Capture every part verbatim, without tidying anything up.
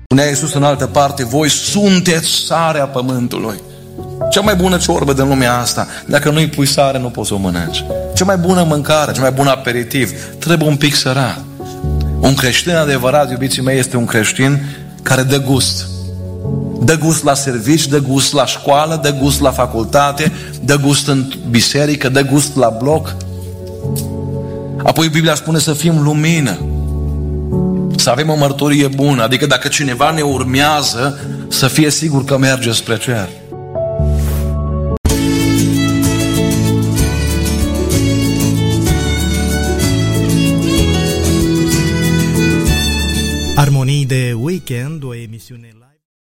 Spunea Iisus în altă parte, voi sunteți sarea pământului. Cea mai bună ciorbă din lumea asta, dacă nu-i pui sare, nu poți să o mănânci. Cea mai bună mâncare, cea mai bună aperitiv, trebuie un pic sărat. Un creștin adevărat, iubiții mei, este un creștin care dă gust. Dă gust la servici, dă gust la școală, dă gust la facultate, dă gust în biserică, dă gust la bloc. Apoi Biblia spune să fim lumină, să avem o mărturie bună, adică dacă cineva ne urmează, să fie sigur că merge spre cer. Armonii de weekend, o emisiune live.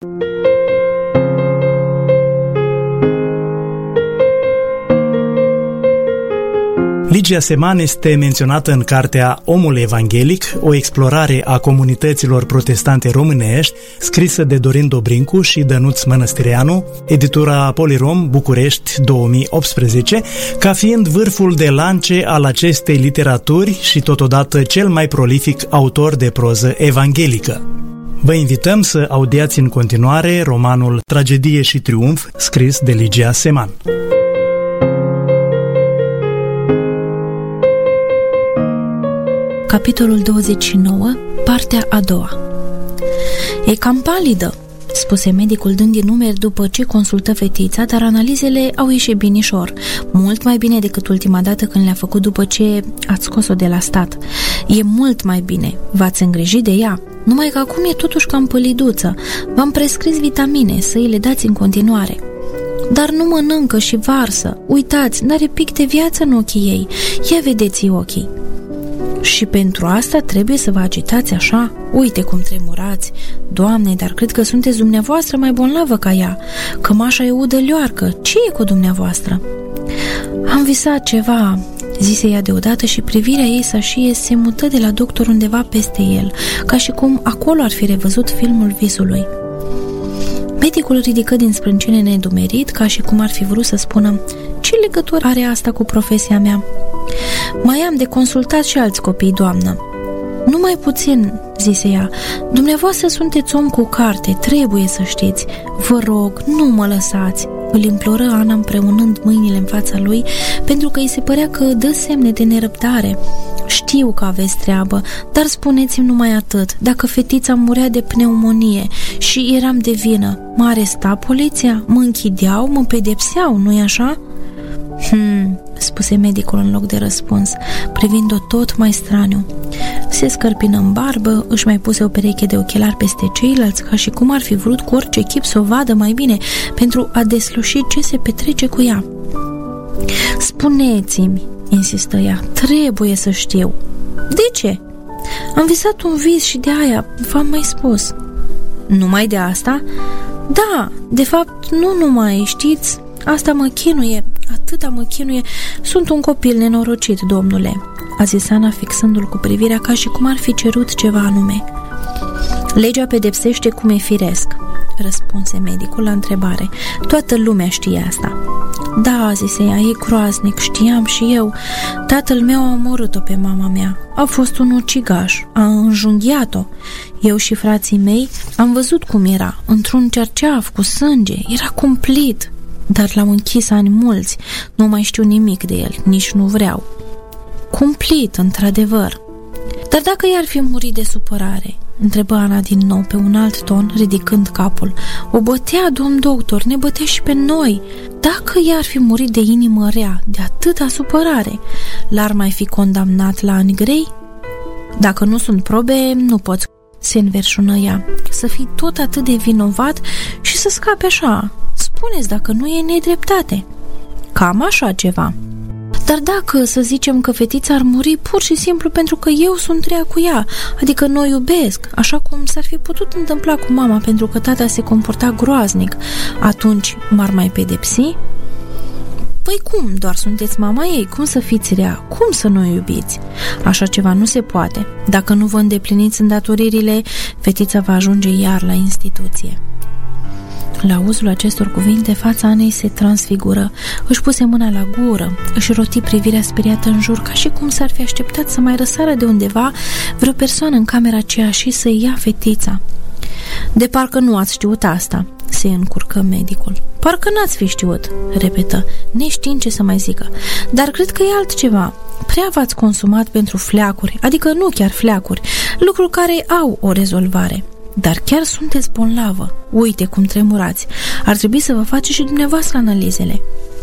Ligia Seman este menționată în cartea Omul Evanghelic, o explorare a comunităților protestante românești, scrisă de Dorin Dobrincu și Dănuț Mănăstireanu, editura Polirom, București, două mii optsprezece, ca fiind vârful de lance al acestei literaturi și totodată cel mai prolific autor de proză evanghelică. Vă invităm să audiați în continuare romanul Tragedie și triumf, scris de Ligia Seman. Capitolul douăzeci și nouă, partea a doua. E cam palidă, spuse medicul dând din numeri după ce consultă fetița, dar analizele au ieșit binișor, mult mai bine decât ultima dată când le-a făcut după ce ați scos-o de la stat. E mult mai bine, v-ați îngrijit de ea, numai că acum e totuși cam păliduță. V-am prescris vitamine, să îi le dați în continuare. Dar nu mănâncă și varsă. Uitați, n-are pic de viață în ochii ei. Ia vedeți ochii. Și pentru asta trebuie să vă agitați așa? Uite cum tremurați. Doamne, dar cred că sunteți dumneavoastră mai bolnavă ca ea. Cămașa e udă lioarcă. Ce e cu dumneavoastră? Am visat ceva, zise ea deodată și privirea ei sășie se mută de la doctor undeva peste el, ca și cum acolo ar fi revăzut filmul visului. Medicul ridică din sprâncene nedumerit, ca și cum ar fi vrut să spună: ce legătură are asta cu profesia mea? Mai am de consultat și alți copii, doamnă. Numai puțin, zise ea. Dumneavoastră sunteți om cu carte, trebuie să știți. Vă rog, nu mă lăsați, îl imploră Ana împreunând mâinile în fața lui, pentru că îi se părea că dă semne de nerăbdare. Știu că aveți treabă, dar spuneți-mi numai atât. Dacă fetița murea de pneumonie și eram de vină, mă aresta poliția? Mă închideau? Mă pedepseau? Nu-i așa? Hmm, spuse medicul în loc de răspuns, privind-o tot mai straniu. Se scărpină în barbă, își mai puse o pereche de ochelari peste ceilalți, ca și cum ar fi vrut cu orice chip să o vadă mai bine, pentru a desluși ce se petrece cu ea. Spuneți-mi, insistă ea, trebuie să știu. De ce? Am visat un vis și de aia v-am mai spus. Numai de asta? Da, de fapt nu numai, știți, asta mă chinuie, atâta mă chinuie. Sunt un copil nenorocit, domnule, a zis Ana fixându-l cu privirea ca și cum ar fi cerut ceva anume. Legea pedepsește cum e firesc, răspunse medicul la întrebare. Toată lumea știe asta. Da, zise ea, e groaznic, știam și eu. Tatăl meu a omorât-o pe mama mea. A fost un ucigaș, a înjunghiat-o. Eu și frații mei am văzut cum era, într-un cerceaf cu sânge, era cumplit. Dar l-au închis ani mulți, nu mai știu nimic de el, nici nu vreau. Cumplit, într-adevăr. Dar dacă i-ar fi murit de supărare? Întrebă Ana din nou pe un alt ton, ridicând capul. O bătea, domn doctor, ne bătea și pe noi. Dacă i-ar fi murit de inimă rea, de atâta supărare, l-ar mai fi condamnat la ani grei? Dacă nu sunt probe, nu poți, se înverșună ea, să fii tot atât de vinovat și să scapi așa. Spuneți dacă nu e nedreptate. Cam așa ceva. Dar dacă, să zicem că fetița ar muri pur și simplu pentru că eu sunt rea cu ea, adică nu o iubesc, așa cum s-ar fi putut întâmpla cu mama pentru că tata se comporta groaznic, atunci m-ar mai pedepsi? Păi cum, doar sunteți mama ei, cum să fiți rea, cum să nu o iubiți? Așa ceva nu se poate. Dacă nu vă îndepliniți îndatoririle, fetița va ajunge iar la instituție. La auzul acestor cuvinte, fața Anei se transfigură, își puse mâna la gură, își roti privirea speriată în jur, ca și cum s-ar fi așteptat să mai răsară de undeva vreo persoană în camera aceea și să ia fetița. De parcă nu ați știut asta, se încurcă medicul. Parcă n-ați fi știut, repetă, neștiind ce să mai zică. Dar cred că e altceva. Prea v-ați consumat pentru fleacuri, adică nu chiar fleacuri, lucruri care au o rezolvare. Dar chiar sunteți bolnavă. Uite cum tremurați. Ar trebui să vă faceți și dumneavoastră analizele.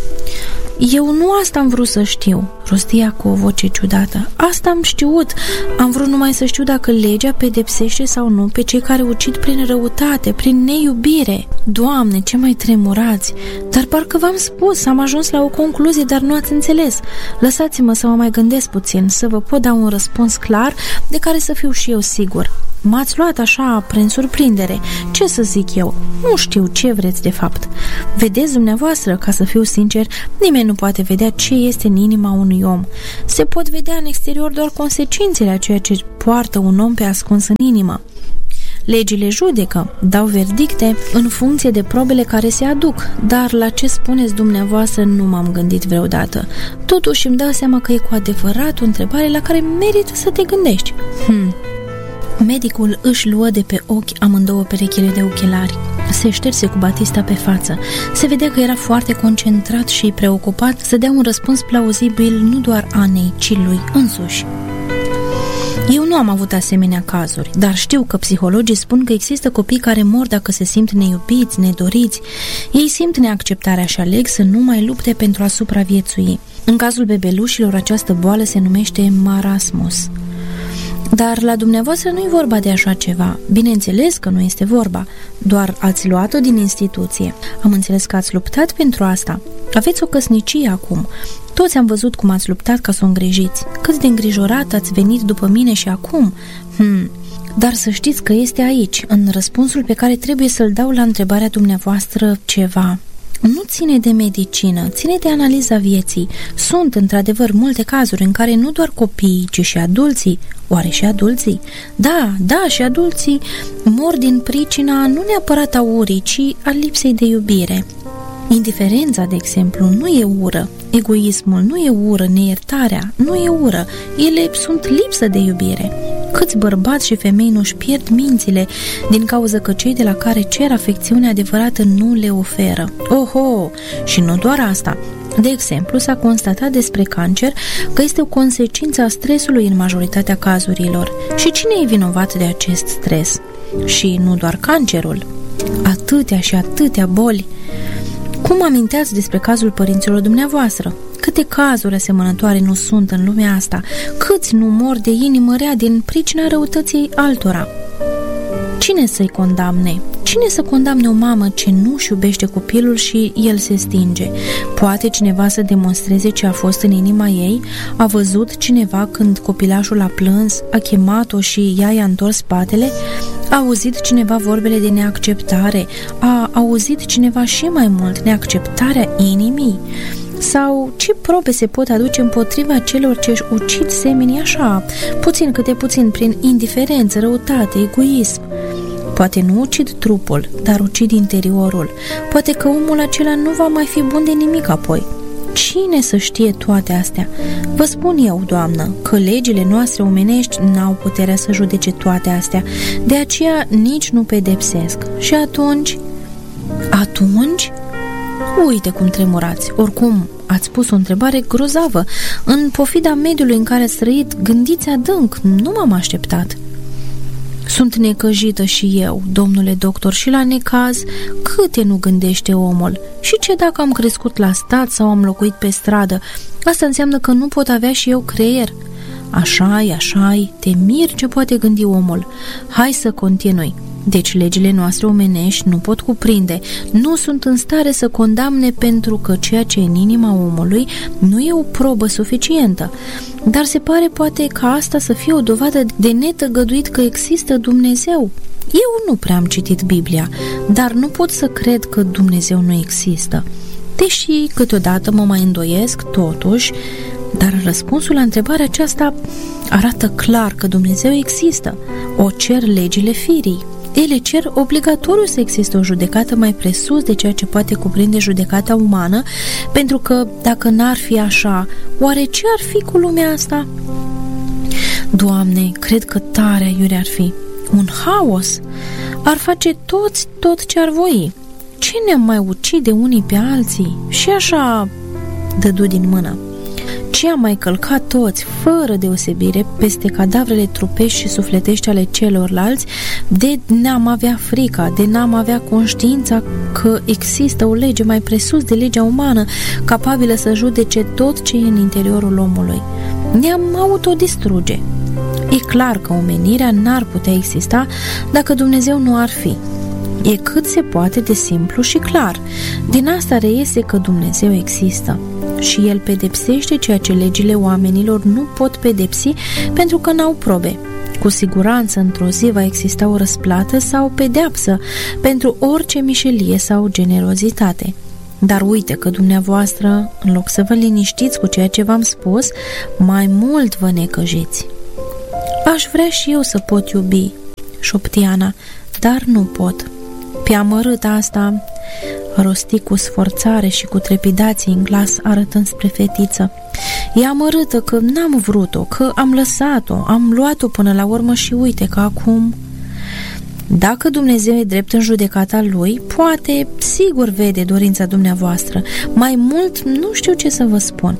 Eu nu asta am vrut să știu, rostia cu o voce ciudată. Asta am știut. Am vrut numai să știu dacă legea pedepsește sau nu pe cei care ucid prin răutate, prin neiubire. Doamne, ce mai tremurați! Dar parcă v-am spus, am ajuns la o concluzie, dar nu ați înțeles. Lăsați-mă să mă mai gândesc puțin, să vă pot da un răspuns clar de care să fiu și eu sigur. M-ați luat așa prin surprindere. Ce să zic eu? Nu știu ce vreți de fapt. Vedeți dumneavoastră, ca să fiu sincer, nimeni nu poate vedea ce este în inima unui om. Se pot vedea în exterior doar consecințele a ceea ce poartă un om pe ascuns în inimă. Legile judecă, dau verdicte în funcție de probele care se aduc, dar la ce spuneți dumneavoastră nu m-am gândit vreodată. Totuși îmi dau seama că e cu adevărat o întrebare la care merită să te gândești. Hmm... Medicul își luă de pe ochi amândouă perechile de ochelari. Se șterse cu batista pe față. Se vedea că era foarte concentrat și preocupat să dea un răspuns plauzibil nu doar Anei, ci lui însuși. Eu nu am avut asemenea cazuri, dar știu că psihologii spun că există copii care mor dacă se simt neiubiți, nedoriți. Ei simt neacceptarea și aleg să nu mai lupte pentru a supraviețui. În cazul bebelușilor, această boală se numește marasmus. Dar la dumneavoastră nu-i vorba de așa ceva. Bineînțeles că nu este vorba. Doar ați luat-o din instituție. Am înțeles că ați luptat pentru asta. Aveți o căsnicie acum. Toți am văzut cum ați luptat ca să o îngrijiți. Cât de îngrijorat ați venit după mine și acum. Hmm. Dar să știți că este aici, în răspunsul pe care trebuie să-l dau la întrebarea dumneavoastră, ceva. Nu ține de medicină, ține de analiza vieții. Sunt, într-adevăr, multe cazuri în care nu doar copiii, ci și adulții. Oare și adulții? Da, da, și adulții mor din pricina nu neapărat a urii, ci a lipsei de iubire. Indiferența, de exemplu, nu e ură. Egoismul nu e ură, neiertarea nu e ură. Ele sunt lipsă de iubire. Câți bărbați și femei nu-și pierd mințile din cauza că cei de la care cer afecțiune adevărată nu le oferă. Oho! Și nu doar asta. De exemplu, s-a constatat despre cancer că este o consecință a stresului în majoritatea cazurilor. Și cine e vinovat de acest stres? Și nu doar cancerul. Atâtea și atâtea boli. Cum aminteați despre cazul părinților dumneavoastră? Câte cazuri asemănătoare nu sunt în lumea asta? Câți nu mor de inimă rea din pricina răutății altora? Cine să-i condamne? Cine să condamne o mamă ce nu-și iubește copilul și el se stinge? Poate cineva să demonstreze ce a fost în inima ei? A văzut cineva când copilașul a plâns, a chemat-o și ea i-a întors spatele? A auzit cineva vorbele de neacceptare? A auzit cineva și mai mult neacceptarea inimii? Sau ce probe se pot aduce împotriva celor ce își ucid semenii așa, puțin câte puțin, prin indiferență, răutate, egoism? Poate nu ucid trupul, dar ucid interiorul. Poate că omul acela nu va mai fi bun de nimic apoi. Cine să știe toate astea? Vă spun eu, doamnă, că legile noastre omenești n-au puterea să judece toate astea. De aceea nici nu pedepsesc. Și atunci... Atunci... Uite cum tremurați. Oricum, ați pus o întrebare grozavă. În pofida mediului în care ați trăit, gândiți adânc. Nu m-am așteptat. Sunt necăjită și eu, domnule doctor, și la necaz câte nu gândește omul. Și ce dacă am crescut la stat sau am locuit pe stradă? Asta înseamnă că nu pot avea și eu creier. Așa-i, așa-i, te miri ce poate gândi omul. Hai să continui. Deci legile noastre omenești nu pot cuprinde, nu sunt în stare să condamne pentru că ceea ce e în inima omului nu e o probă suficientă. Dar se pare poate ca asta să fie o dovadă de netăgăduit că există Dumnezeu. Eu nu prea am citit Biblia, dar nu pot să cred că Dumnezeu nu există. Deși câteodată mă mai îndoiesc, totuși, dar răspunsul la întrebarea aceasta arată clar că Dumnezeu există. O cer legile firii. Ele cer obligatoriu să existe o judecată mai presus de ceea ce poate cuprinde judecata umană, pentru că, dacă n-ar fi așa, oare ce ar fi cu lumea asta? Doamne, cred că tare aiure ar fi. Un haos. ar face toți tot ce ar voi. Ce ne-am mai ucide unii pe alții? Și așa dădu din mână. Ce am mai călcat toți, fără deosebire, peste cadavrele trupești și sufletești ale celorlalți, de n-am avea frica, de n-am avea conștiința că există o lege mai presus de legea umană, capabilă să judece tot ce e în interiorul omului. Ne-am autodistruge. E clar că omenirea n-ar putea exista dacă Dumnezeu nu ar fi. E cât se poate de simplu și clar. Din asta reiese că Dumnezeu există și El pedepsește ceea ce legile oamenilor nu pot pedepsi pentru că n-au probe. Cu siguranță într-o zi va exista o răsplată sau o pedeapsă pentru orice mișelie sau generozitate. Dar uite că dumneavoastră, în loc să vă liniștiți cu ceea ce v-am spus, mai mult vă necăjiți. Aș vrea și eu să pot iubi, șopti Ana, dar nu pot. Pe amărât asta, rosti cu sforțare și cu trepidație în glas, arătând spre fetiță. E amărâtă că n-am vrut-o, că am lăsat-o, am luat-o până la urmă și uite că acum... Dacă Dumnezeu e drept în judecata Lui, poate, sigur vede dorința dumneavoastră. Mai mult, nu știu ce să vă spun.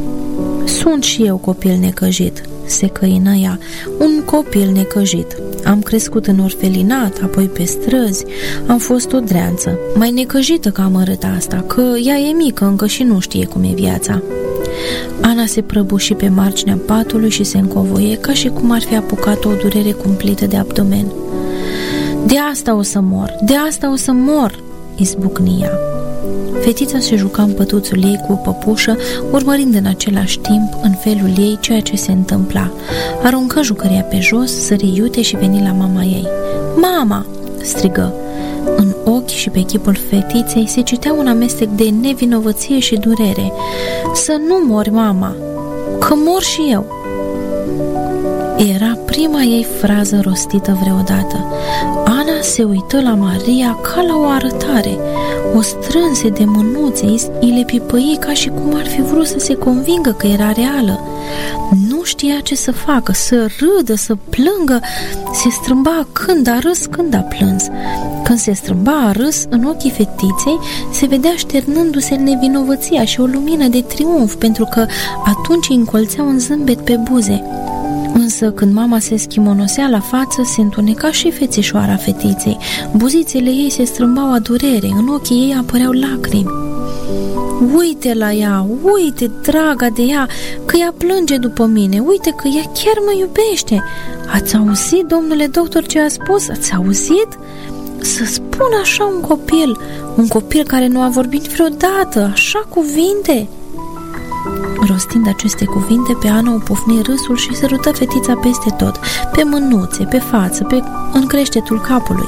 Sunt și eu copil necăjit, se căină ea, un copil necăjit. Am crescut în orfelinat, apoi pe străzi, am fost o dreanță, mai necăjită ca amărâta asta, că ea e mică încă și nu știe cum e viața. Ana se prăbuși pe marginea patului și se încovoie ca și cum ar fi apucat o durere cumplită de abdomen. De asta o să mor, de asta o să mor, izbucni ea. Fetița se juca în pătuțul ei cu o păpușă, urmărind în același timp, în felul ei, ceea ce se întâmpla. Aruncă jucăria pe jos, sări iute și veni la mama ei. Mama! Strigă. În ochi și pe chipul fetiței se citea un amestec de nevinovăție și durere. Să nu mori, mama, că mor și eu. Era prima ei frază rostită vreodată. Ana se uită la Maria ca la o arătare. O strânse de mânuțe, îi le pipăi ca și cum ar fi vrut să se convingă că era reală. Nu știa ce să facă, să râdă, să plângă. Se strâmba când a râs, când a plâns. Când se strâmba a râs, în ochii fetiței se vedea șternându-se nevinovăția și o lumină de triumf, pentru că atunci îi încolțea un zâmbet pe buze. Însă când mama se schimonosea la față, se întuneca și fețișoara fetiței. Buzițele ei se strâmbau a durere, în ochii ei apăreau lacrimi. Uite la ea, uite, draga de ea, că ea plânge după mine, uite că ea chiar mă iubește. Ați auzit, domnule doctor, ce a spus? Ați auzit? Să spun așa un copil, un copil care nu a vorbit vreodată, așa cuvinte. Rostind aceste cuvinte, pe Ana o pufni râsul și sărută fetița peste tot, pe mânuțe, pe față, pe în creștetul capului.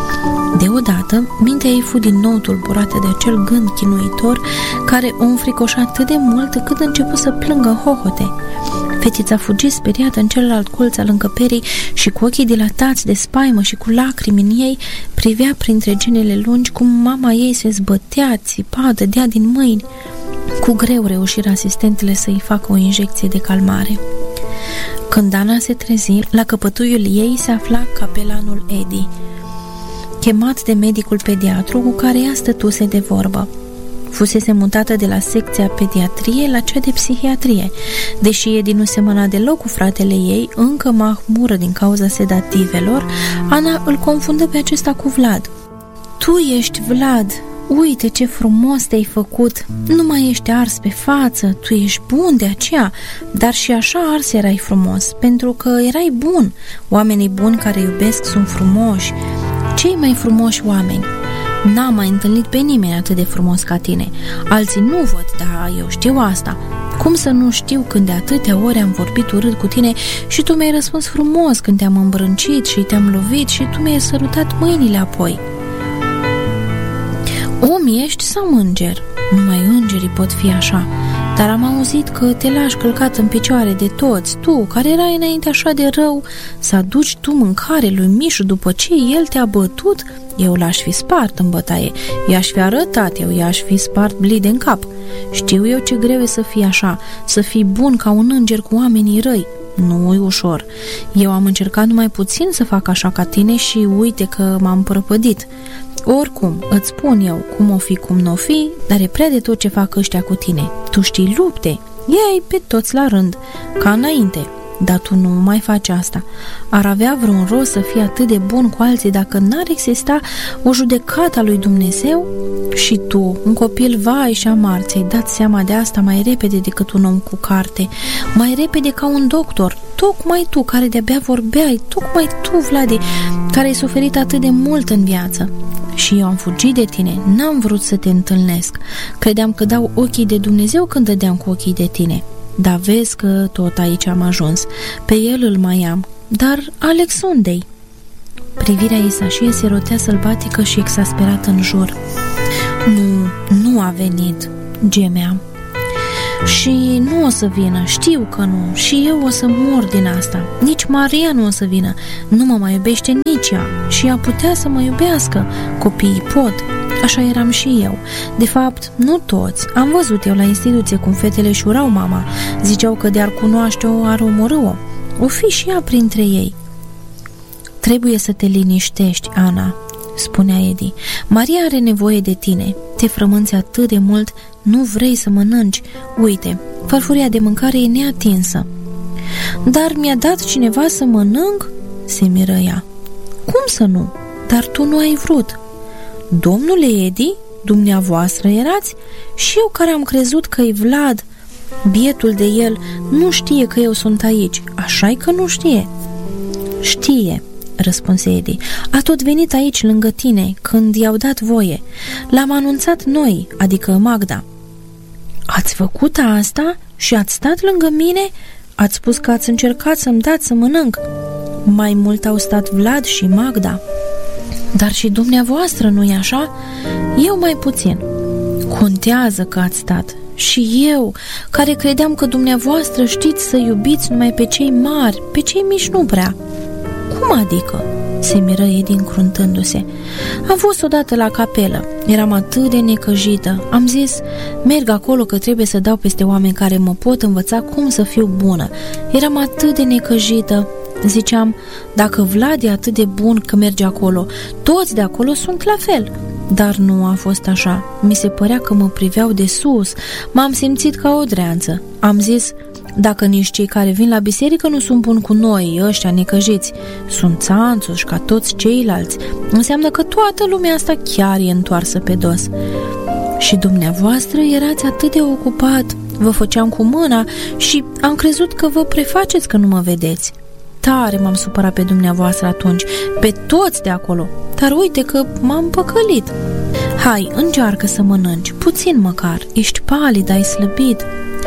Deodată, mintea ei fu din nou tulburată de acel gând chinuitor care o înfricoșa atât de mult cât începu să plângă în hohote. Fetița fugi speriată în celălalt colț al încăperii și cu ochii dilatați de spaimă și cu lacrimi în ei privea printre genele lungi cum mama ei se zbătea, țipa, dădea din mâini. Cu greu reușiră asistentele să-i facă o injecție de calmare. Când Ana se trezi, la căpătuiul ei se afla capelanul Edi, chemat de medicul pediatru cu care ea stătuse de vorbă. Fusese mutată de la secția pediatrie la cea de psihiatrie. Deși Edi nu semăna deloc cu fratele ei, încă mahmură din cauza sedativelor, Ana îl confundă pe acesta cu Vlad. Tu ești Vlad! Uite ce frumos te-ai făcut! Nu mai ești ars pe față, tu ești bun de aceea, dar și așa ars erai frumos, pentru că erai bun. Oamenii buni care iubesc sunt frumoși. Cei mai frumoși oameni. N-am mai întâlnit pe nimeni atât de frumos ca tine. Alții nu văd, dar eu știu asta. Cum să nu știu când de atâtea ori am vorbit urât cu tine și tu mi-ai răspuns frumos când te-am îmbrâncit și te-am lovit și tu mi-ai sărutat mâinile apoi. Om ești sau înger? Numai îngerii pot fi așa. Dar am auzit că te lași călcat în picioare de toți, tu, care erai înainte așa de rău, să aduci tu mâncare lui Mișu după ce el te-a bătut? Eu l-aș fi spart în bătaie, i-aș fi arătat eu, i-aș fi spart blide în cap. Știu eu ce greu e să fii așa, să fii bun ca un înger cu oamenii răi. nu-i ușor. Eu am încercat numai puțin să fac așa ca tine și uite că m-am prăpădit. Oricum, îți spun eu, cum o fi, cum n-o fi, dar e prea de tot ce fac ăștia cu tine. Tu știi lupte, ei pe toți la rând, ca înainte. Dar tu nu mai faci asta. Ar avea vreun rost să fii atât de bun cu alții dacă n-ar exista o judecată a lui Dumnezeu? Și tu, un copil vai și amar, ți-ai dat seama de asta mai repede decât un om cu carte, mai repede ca un doctor, tocmai tu care de-abia vorbeai, tocmai tu, Vladi, care ai suferit atât de mult în viață. Și eu am fugit de tine, n-am vrut să te întâlnesc. Credeam că dau ochii de Dumnezeu când dădeam cu ochii de tine. Dar vezi că tot aici am ajuns. Pe el îl mai am. Dar Alex unde-i? Privirea ei Isașie se rotea sălbatică și exasperată în jur. Nu, nu a venit, gemea. Și nu o să vină, știu că nu. Și eu o să mor din asta. Nici Maria nu o să vină. Nu mă mai iubește nici ea. Și ea putea să mă iubească. Copiii pot. Așa eram și eu. De fapt, nu toți. Am văzut eu la instituție cum fetele își urau mama. Ziceau că de-ar cunoaște-o, ar omorâ-o. O fi și ea printre ei. Trebuie să te liniștești, Ana, spunea Edi. Maria are nevoie de tine. Te frămânți atât de mult, nu vrei să mănânci. Uite, farfuria de mâncare e neatinsă. Dar mi-a dat cineva să mănânc? Se miră ea. Cum să nu? Dar tu nu ai vrut. Domnule Edi, dumneavoastră erați? Și eu care am crezut că-i Vlad, bietul de el, nu știe că eu sunt aici. Așa-i că nu știe. Știe, răspunse Edi. A tot venit aici lângă tine când i-au dat voie. L-am anunțat noi, adică Magda. Ați făcut asta și ați stat lângă mine? Ați spus că ați încercat să-mi dați să mănânc. Mai mult au stat Vlad și Magda. Dar și dumneavoastră, nu-i așa? Eu mai puțin. Contează că ați stat. Și eu, care credeam că dumneavoastră știți să iubiți numai pe cei mari, pe cei mici nu prea. Cum adică? Se miră Edi încruntându-se. Am fost odată la capelă. Eram atât de necăjită. Am zis, merg acolo că trebuie să dau peste oameni care mă pot învăța cum să fiu bună. Eram atât de necăjită. Ziceam, dacă Vlad e atât de bun că merge acolo, toți de acolo sunt la fel. Dar nu a fost așa. Mi se părea că mă priveau de sus. M-am simțit ca o dreanță. Am zis, dacă nici cei care vin la biserică nu sunt buni cu noi, ăștia necăjiți, sunt țanțoși ca toți ceilalți, înseamnă că toată lumea asta chiar e întoarsă pe dos. Și dumneavoastră erați atât de ocupat, vă făceam cu mâna și am crezut că vă prefaceți că nu mă vedeți. Tare m-am supărat pe dumneavoastră atunci, pe toți de acolo, dar uite că m-am păcălit. Hai, încearcă să mănânci, puțin măcar, ești palid, ai slăbit.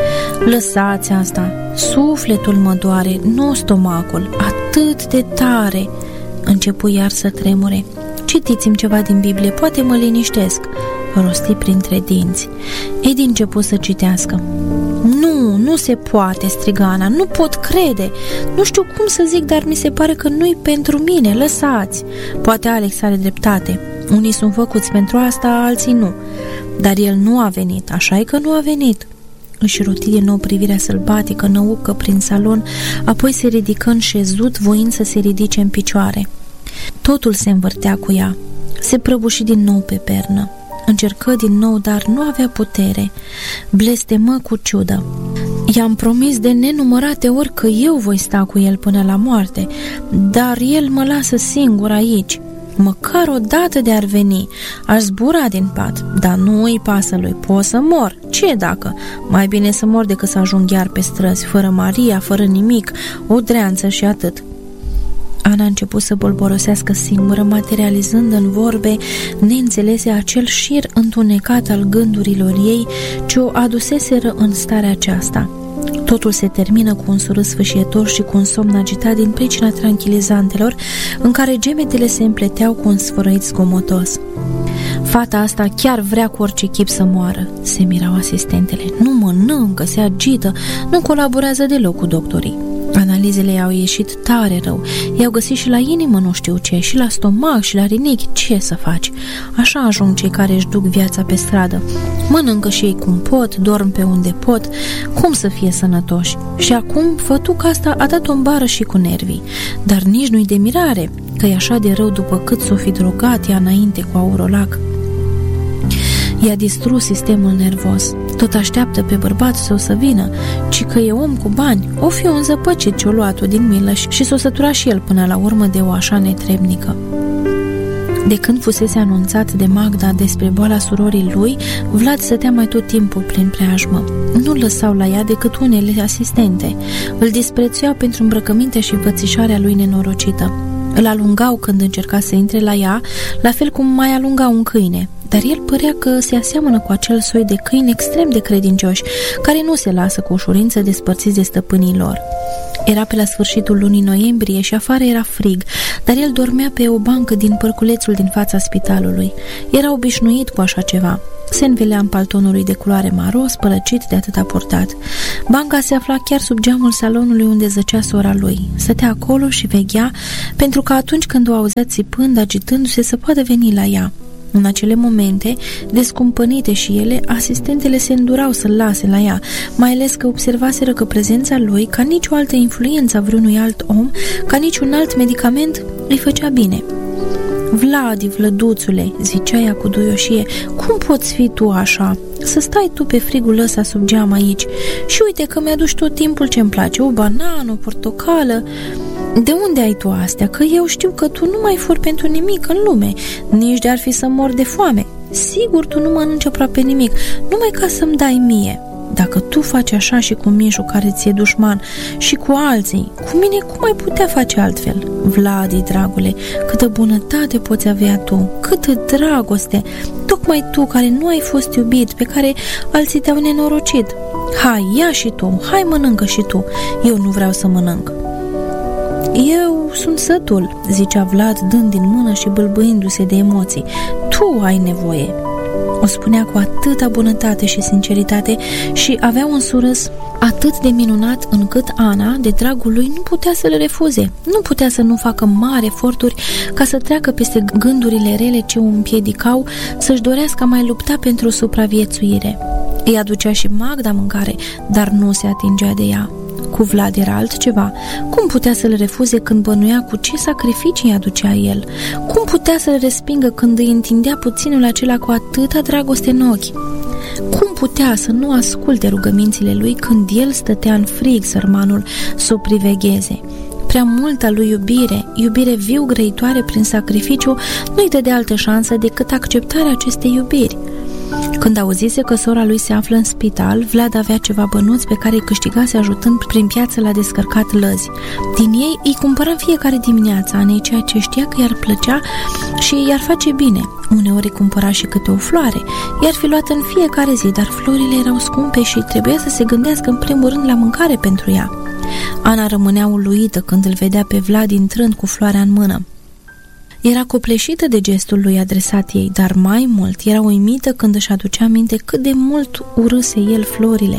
Lăsați asta, sufletul mă doare, nu stomacul, atât de tare. Începu iar să tremure. Citiți-mi ceva din Biblie, poate mă liniștesc, rosti printre dinți. Edi începu să citească. Nu, nu se poate, striga Ana, nu pot crede. Nu știu cum să zic, dar mi se pare că nu-i pentru mine, lăsați. Poate Alex are dreptate. Unii sunt făcuți pentru asta, alții nu. Dar el nu a venit, așa e că nu a venit. Își roti din nou privirea sălbatică, năucă prin salon, apoi se ridică în șezut, voind să se ridice în picioare. Totul se învârtea cu ea. Se prăbuși din nou pe pernă. Încercă din nou, dar nu avea putere. Blestemă cu ciudă. I-am promis de nenumărate ori că eu voi sta cu el până la moarte, dar el mă lasă singur aici. Măcar o dată de-ar veni, aș zbura din pat, dar nu îi pasă lui, pot să mor. Ce dacă? Mai bine să mor decât să ajung iar pe străzi, fără Maria, fără nimic, o dreanță și atât. Ana a început să bolborosească singură, materializând în vorbe neînțelese acel șir întunecat al gândurilor ei ce o aduseseră în starea aceasta. Totul se termină cu un surâs sfâșietor și cu un somn agitat din pricina tranquilizantelor, în care gemetele se împleteau cu un sfărăit zgomotos. Fata asta chiar vrea cu orice chip să moară, se mirau asistentele. Nu mănâncă, se agită, nu colaborează deloc cu doctorii. Analiza Analizele i-au ieșit tare rău. I-au găsit și la inimă nu știu ce, și la stomac, și la rinichi. Ce să faci? Așa ajung cei care își duc viața pe stradă. Mănâncă și ei cum pot, dorm pe unde pot. Cum să fie sănătoși? Și acum fătuca asta a dat o bară și cu nervii. Dar nici nu-i de mirare că e așa de rău după cât s-o fi drogat ea înainte cu Aurolac. I-a distrus sistemul nervos. Tot așteaptă pe bărbatul său să vină, ci că e om cu bani. O fi un zăpăcit ce-o luat-o din milă și s-o sătura și el până la urmă de o așa netrebnică. De când fusese anunțat de Magda despre boala surorii lui, Vlad stătea mai tot timpul prin preajmă. Nu lăsau la ea decât unele asistente. Îl disprețuiau pentru îmbrăcămintea și înfățișarea lui nenorocită. Îl alungau când încerca să intre la ea, la fel cum mai alunga un câine. Dar el părea că se aseamănă cu acel soi de câini extrem de credincioși, care nu se lasă cu ușurință despărțiți de stăpânii lor. Era pe la sfârșitul lunii noiembrie și afară era frig, dar el dormea pe o bancă din părculețul din fața spitalului. Era obișnuit cu așa ceva. Se învelea în paltonul lui de culoare maro, spălăcit de atâta purtat. Banca se afla chiar sub geamul salonului unde zăcea sora lui. Stătea acolo și veghea, pentru că atunci când o auzea țipând, agitându-se, să poată veni la ea. În acele momente, descumpănite și ele, asistentele se îndurau să-l lase la ea, mai ales că observaseră că prezența lui, ca nicio altă influență a vreunui alt om, ca niciun alt medicament, îi făcea bine. Vladi, Vlăduțule, zicea ea cu duioșie, cum poți fi tu așa? Să stai tu pe frigul ăsta sub geam aici. Și uite că mi-aduci tot timpul ce-mi place, o banană, o portocală. De unde ai tu astea? Că eu știu că tu nu mai furi pentru nimic în lume, nici de-ar fi să mor de foame. Sigur tu nu mănânci aproape nimic, numai ca să-mi dai mie. Dacă tu faci așa și cu Mișu care ți-e dușman și cu alții, cu mine cum ai putea face altfel? Vladi, dragule, câtă bunătate poți avea tu, câtă dragoste, tocmai tu care nu ai fost iubit, pe care alții te-au nenorocit. Hai, ia și tu, hai mănâncă și tu, eu nu vreau să mănânc. Eu sunt sătul, zicea Vlad, dând din mână și bâlbâindu-se de emoții. Tu ai nevoie. O spunea cu atâta bunătate și sinceritate și avea un surâs atât de minunat încât Ana, de dragul lui, nu putea să le refuze. Nu putea să nu facă mari eforturi ca să treacă peste gândurile rele ce o împiedicau să-și dorească a mai lupta pentru supraviețuire. Îi aducea și Magda mâncare, dar nu se atingea de ea. Cu Vlad era altceva. Cum putea să le refuze când bănuia cu ce sacrificii aducea el? Cum putea să le respingă când îi întindea puținul acela cu atâta dragoste în ochi? Cum putea să nu asculte rugămințile lui când el stătea în frig, sărmanul, să o privegheze? Prea multă lui iubire, iubire viu grăitoare prin sacrificiu, nu-i dădea altă șansă decât acceptarea acestei iubiri. Când auzise că sora lui se află în spital, Vlad avea ceva bănuți pe care îi câștigase ajutând prin piață la descărcat lăzi. Din ei îi cumpăra în fiecare dimineață Anei ceea ce știa că i-ar plăcea și i-ar face bine. Uneori îi cumpăra și câte o floare, i-ar fi luat în fiecare zi, dar florile erau scumpe și trebuia să se gândească în primul rând la mâncare pentru ea. Ana rămânea uluită când îl vedea pe Vlad intrând cu floarea în mână. Era copleșită de gestul lui adresat ei, dar mai mult era uimită când își aducea aminte cât de mult urâse el florile.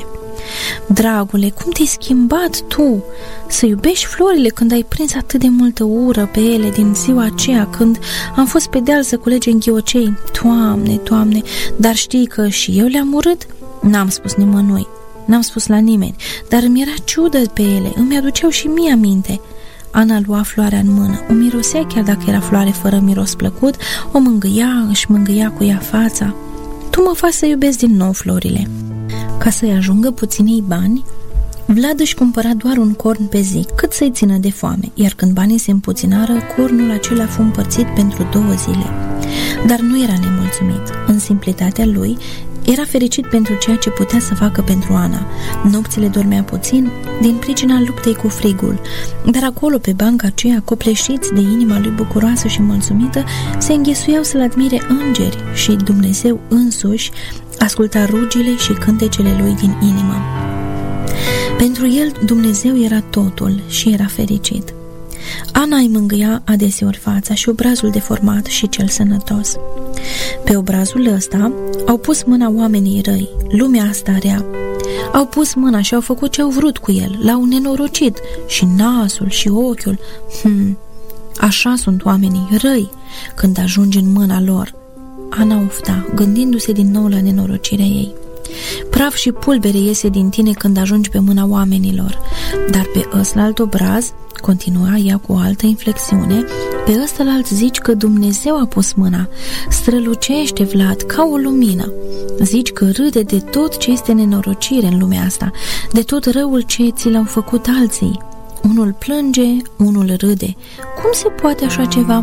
Dragule, cum te-ai schimbat tu? Să iubești florile când ai prins atât de multă ură pe ele din ziua aceea când am fost pe deal să culegem ghiocei. Doamne, Doamne, dar știi că și eu le-am urât? N-am spus nimănui, n-am spus la nimeni, dar îmi era ciudă pe ele, îmi aduceau și mie aminte. Ana lua floarea în mână, o mirosea chiar dacă era floare fără miros plăcut, o mângâia, își mângâia cu ea fața. Tu mă faci să iubesc din nou florile. Ca să-i ajungă puținii bani, Vlad își cumpăra doar un corn pe zi, cât să-i țină de foame, iar când banii se împuținară, cornul acela fu împărțit pentru două zile. Dar nu era nemulțumit. În simplitatea lui, era fericit pentru ceea ce putea să facă pentru Ana. Nopțile dormea puțin din pricina luptei cu frigul, dar acolo, pe banca aceea, copleșiți de inima lui bucuroasă și mulțumită, se înghesuiau să-l admire îngeri și Dumnezeu însuși asculta rugile și cântecele lui din inimă. Pentru el, Dumnezeu era totul și era fericit. Ana îi mângâia adeseori fața și obrazul deformat și cel sănătos. Pe obrazul ăsta au pus mâna oamenii răi, lumea asta rea. Au pus mâna și au făcut ce au vrut cu el, l-au nenorocit, și nasul și ochiul. Hmm, așa sunt oamenii răi când ajungi în mâna lor. Ana ufta, gândindu-se din nou la nenorocirea ei. Praf și pulbere iese din tine când ajungi pe mâna oamenilor, dar pe ăslalt obraz, continua ea cu o altă inflexiune, pe ăstălalt zici că Dumnezeu a pus mâna, strălucește, Vlad, ca o lumină. Zici că râde de tot ce este nenorocire în lumea asta, de tot răul ce ți l-au făcut alții. Unul plânge, unul râde. Cum se poate așa ceva?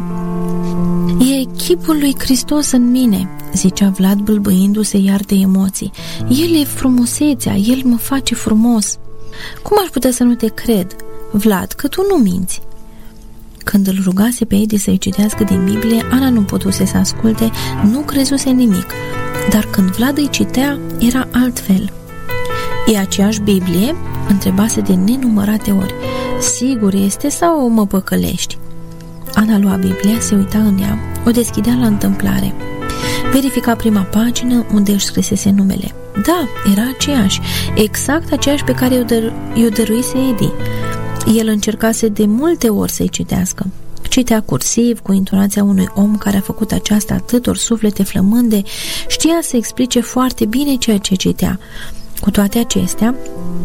E chipul lui Hristos în mine, zicea Vlad bâlbâindu-se iar de emoții. El e frumusețea, el mă face frumos. Cum aș putea să nu te cred, Vlad, că tu nu minți? Când îl rugase pe Edi să-i citească din Biblie, Ana nu putuse să asculte, nu crezuse nimic. Dar când Vlad îi citea, era altfel. E aceeași Biblie? Întrebase de nenumărate ori. Sigur este sau mă păcălești? Ana lua Biblia, se uita în ea, o deschidea la întâmplare. Verifica prima pagină unde își scrisese numele. Da, era aceeași, exact aceeași pe care i-o, dăr- i-o dăruise Edi. El încercase de multe ori să-i citească. Citea cursiv, cu intonația unui om care a făcut aceasta atâtor suflete flămânde, știa să explice foarte bine ceea ce citea. Cu toate acestea,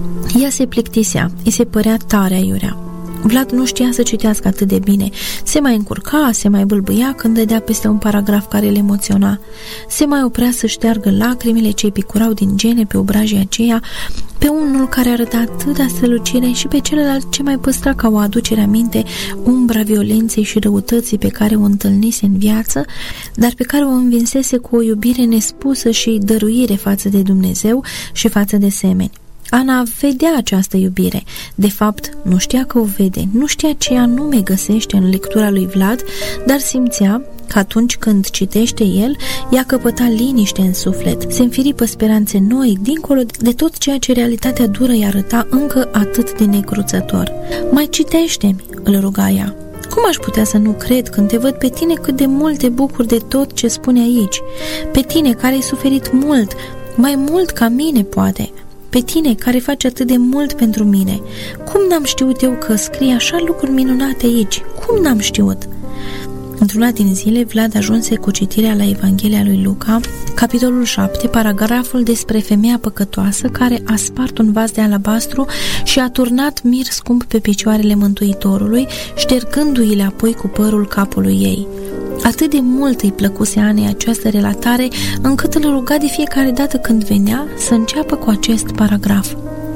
ea se plictisea, îi se părea tare aiurea. Vlad nu știa să citească atât de bine. Se mai încurca, se mai bâlbâia când dădea peste un paragraf care îl emoționa. Se mai oprea să șteargă lacrimile ce-i picurau din gene pe obrajii aceia, pe unul care arăta atâta strălucire și pe celălalt ce mai păstra ca o aducere aminte umbra violenței și răutății pe care o întâlnise în viață, dar pe care o învinsese cu o iubire nespusă și dăruire față de Dumnezeu și față de semeni. Ana vedea această iubire. De fapt, nu știa că o vede, nu știa ce anume găsește în lectura lui Vlad, dar simțea că atunci când citește el, ea căpăta liniște în suflet, se înfiripă speranțe noi, dincolo de tot ceea ce realitatea dură îi arăta încă atât de necruțător. Mai citește-mi, îl ruga ea. Cum aș putea să nu cred când te văd pe tine cât de mult te bucur de tot ce spune aici? Pe tine care ai suferit mult, mai mult ca mine, poate. Pe tine care faci atât de mult pentru mine. Cum n-am știut eu că scrie așa lucruri minunate aici? Cum n-am știut? Într-una din zile, Vlad ajunse cu citirea la Evanghelia lui Luca, capitolul șapte, paragraful despre femeia păcătoasă care a spart un vas de alabastru și a turnat mir scump pe picioarele Mântuitorului, ștergându-i-le apoi cu părul capului ei. Atât de mult îi plăcuse Anei această relatare, încât îl ruga de fiecare dată când venea să înceapă cu acest paragraf.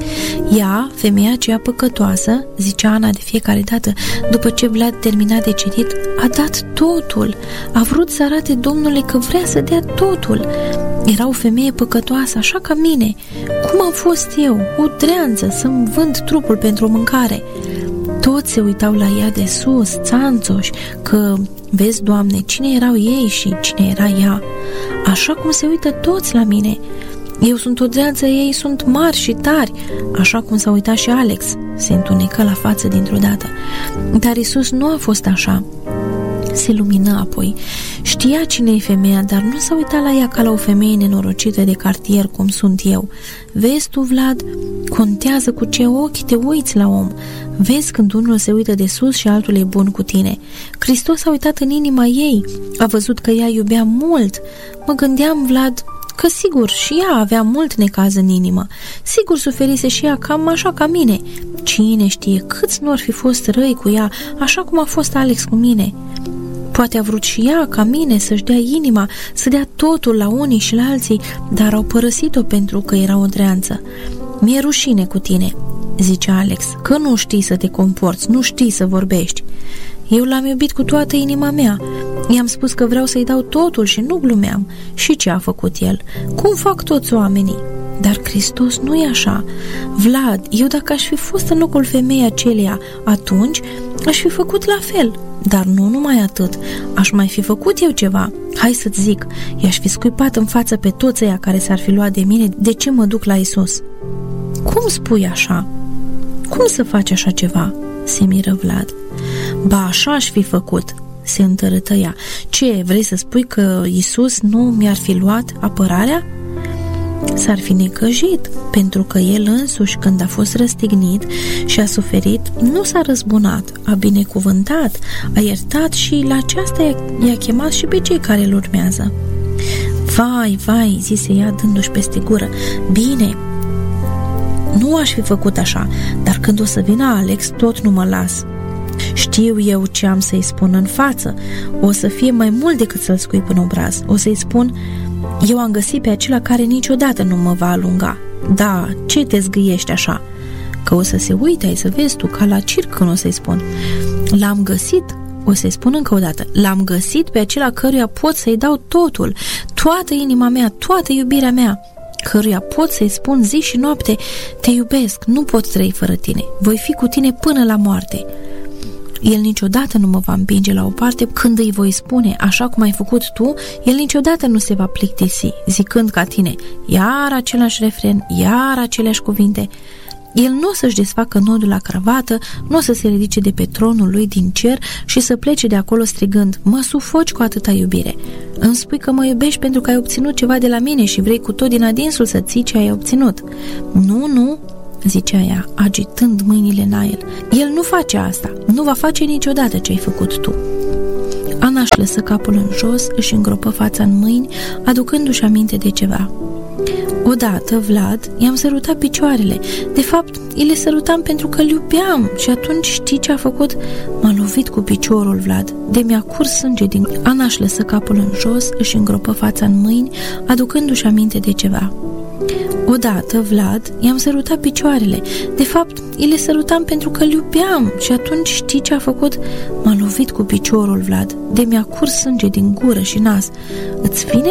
Ea, femeia aceea păcătoasă, zicea Ana de fiecare dată, după ce Vlad termina de citit, a dat totul, a vrut să arate Domnului că vrea să dea totul. Era o femeie păcătoasă, așa ca mine. Cum am fost eu, o dreanță, să-mi vând trupul pentru mâncare? Toți se uitau la ea de sus, țanțoși, că, vezi, Doamne, cine erau ei și cine era ea? Așa cum se uită toți la mine. Eu sunt o dreanță, ei sunt mari și tari, așa cum s-a uitat și Alex. Se întunecă la față dintr-o dată. Dar Iisus nu a fost așa. Se lumină apoi. Știa cine e femeia, dar nu s-a uitat la ea ca la o femeie nenorocită de cartier, cum sunt eu. Vezi tu, Vlad, contează cu ce ochi te uiți la om. Vezi când unul se uită de sus și altul e bun cu tine. Hristos a uitat în inima ei, a văzut că ea iubea mult. Mă gândeam, Vlad, că sigur și ea avea mult necaz în inimă. Sigur suferise și ea cam așa ca mine. Cine știe câți nu ar fi fost răi cu ea, așa cum a fost Alex cu mine. Poate a vrut și ea, ca mine, să-și dea inima, să dea totul la unii și la alții, dar au părăsit-o pentru că era o dreanță. Mi-e rușine cu tine, zicea Alex, că nu știi să te comporți, nu știi să vorbești. Eu l-am iubit cu toată inima mea. I-am spus că vreau să-i dau totul și nu glumeam. Și ce a făcut el? Cum fac toți oamenii? Dar Hristos nu e așa. Vlad, eu dacă aș fi fost în locul femeii aceleia, atunci aș fi făcut la fel. Dar nu numai atât. Aș mai fi făcut eu ceva. Hai să-ți zic, i-aș fi scuipat în față pe toți ăia care s-ar fi luat de mine de ce mă duc la Iisus. Cum spui așa? Cum să faci așa ceva? Se miră Vlad. Ba, așa aș fi făcut, se întărâtă ea. Ce, vrei să spui că Iisus nu mi-ar fi luat apărarea? s-ar fi necăjit, pentru că el însuși, când a fost răstignit și a suferit, nu s-a răzbunat, a binecuvântat, a iertat și la aceasta i-a chemat și pe cei care îl urmează. Vai, vai, zise ea dându-și peste gură, bine, nu aș fi făcut așa, dar când o să vină Alex, tot nu mă las. Știu eu ce am să-i spun în față. O să fie mai mult decât să-l scuip în obraz. O să-i spun, eu am găsit pe acela care niciodată nu mă va alunga. Da, ce te zgâiești așa? Că o să se uite, ai să vezi tu, ca la circ când o să-i spun. L-am găsit, o să-i spun încă o dată, l-am găsit pe acela căruia pot să-i dau totul, toată inima mea, toată iubirea mea, căruia pot să-i spun zi și noapte, te iubesc, nu pot trăi fără tine, voi fi cu tine până la moarte. El niciodată nu mă va împinge la o parte când îi voi spune, așa cum ai făcut tu, el niciodată nu se va plictisi, zicând ca tine, iar același refren, iar aceleași cuvinte. El nu o să-și desfacă nodul la cravată, nu o să se ridice de pe tronul lui din cer și să plece de acolo strigând, mă sufoci cu atâta iubire. Îmi spui că mă iubești pentru că ai obținut ceva de la mine și vrei cu tot din adinsul să ții ce ai obținut. Nu, nu, zicea ea, agitând mâinile în aer. El nu face asta, nu va face niciodată ce ai făcut tu. Ana își lăsă capul în jos, își îngropă fața în mâini, aducându-și aminte de ceva. Odată, Vlad, i-am sărutat picioarele. De fapt, îi le sărutam pentru că îl iubeam și atunci știi ce a făcut? M-a lovit cu piciorul, Vlad, de mi-a curs sânge din... Ana își lăsă capul în jos, își îngropă fața în mâini, aducându-și aminte de ceva. Odată, Vlad, i-am sărutat picioarele. De fapt, îi le sărutam pentru că îl iubeam și atunci știi ce a făcut? M-a lovit cu piciorul, Vlad, de mi-a curs sânge din gură și nas. Îți vine